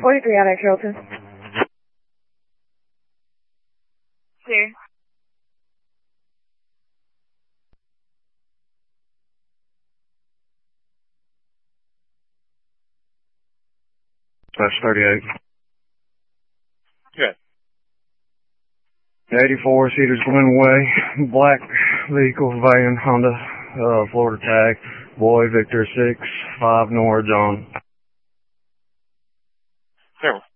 43 out at Carrollton. Clear. That's 38. Good. 84 Cedars Glen Way, black vehicle, van, Honda, Florida tag, boy, Victor 6, 5 Nora John. Clear.